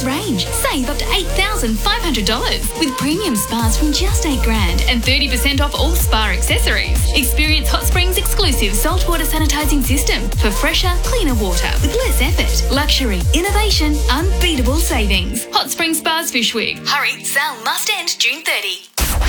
Spas range. Save up to $8,500 with premium spas from just $8,000 and 30% off all spa accessories. Experience Hot Springs' exclusive saltwater sanitising system for fresher, cleaner water with less effort. Luxury, innovation, unbeatable savings. Hot Springs Spas Fishwick. Hurry, sale must end June 30.